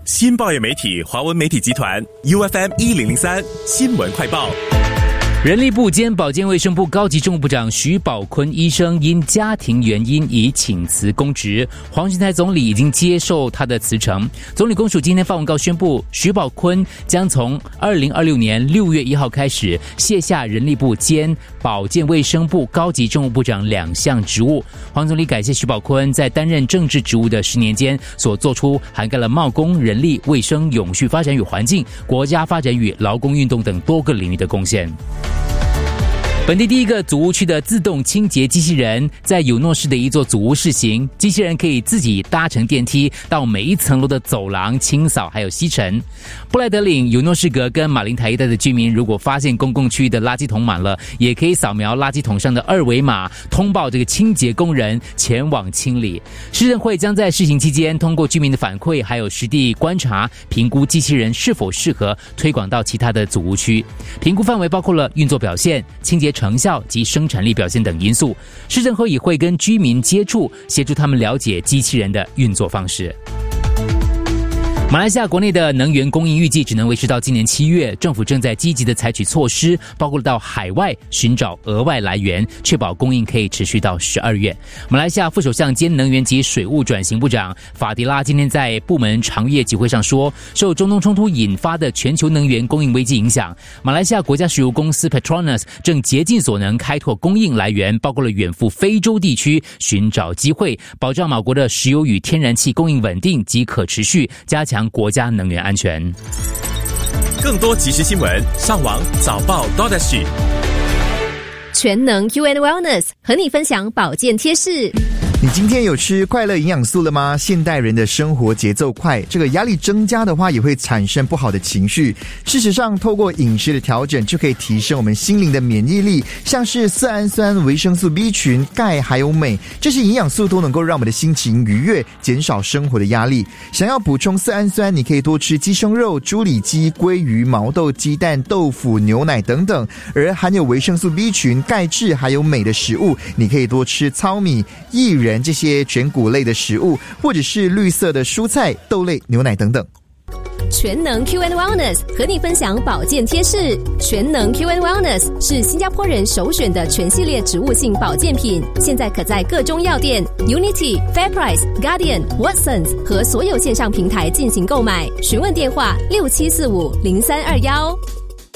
新报业媒体华文媒体集团 UFM 1003新闻快报。 人力部兼保健卫生部高级政务部长徐宝坤医生因家庭原因已请辞公职，黄循财总理已经接受他的辞呈。总理公署今天发文告宣布，徐宝坤将从2026年6月1号开始卸下人力部兼保健卫生部高级政务部长2项职务。黄总理感谢徐宝坤在担任政治职务的10年间所做出涵盖了贸工、人力、卫生、永续发展与环境、国家发展与劳工运动等多个领域的贡献。本地第一个组屋区的自动清洁机器人在有诺市的一座组屋试行，机器人可以自己搭乘电梯到每一层楼的走廊清扫还有吸尘。布莱德岭、有诺士阁跟马林台一带的居民如果发现公共区域的垃圾桶满了，也可以扫描垃圾桶上的2维码，通报这个清洁工人前往清理。市政会将在试行期间通过居民的反馈还有实地观察，评估机器人是否适合推广到其他的组屋区。评估范围包括了运作表现、清洁成效及生产力表现等因素。市政会也会跟居民接触，协助他们了解机器人的运作方式。马来西亚国内的能源供应预计只能维持到今年7月，政府正在积极的采取措施，包括到海外寻找额外来源，确保供应可以持续到12月。马来西亚副首相兼能源及水务转型部长法迪拉今天在部门常月集会上说，受中东冲突引发的全球能源供应危机影响，马来西亚国家石油公司 Petronas 正竭尽所能开拓供应来源，包括了远赴非洲地区寻找机会，保障马国的石油与天然气供应稳定及可持续，加强国家能源安全。 更多即时新闻，上网早报 .SG。 全能 U&Wellness 和你分享保健贴士。 你今天有吃快乐营养素了吗？现代人的生活节奏快，这个压力增加的话也会产生不好的情绪。事实上，透过饮食的调整就可以提升我们心灵的免疫力，像是色氨酸、维生素 B 群、钙还有镁，这些营养素都能够让我们的心情愉悦，减少生活的压力。想要补充色氨酸，你可以多吃鸡胸肉、猪里脊、鲑鱼、毛豆、鸡蛋、豆腐、牛奶等等。而含有维生素 B 群、钙质还有镁的食物，你可以多吃糙米、薏仁这些全谷类的食物，或者是绿色的蔬菜、豆类、牛奶等等。 全能 Q&Wellness 和你分享保健贴士。全能 Q&Wellness 是新加坡人首选的全系列植物性保健品，现在可在各中药店、Unity、Fairprice、Guardian、Watsons 和所有线上平台进行购买。询问电话67450321。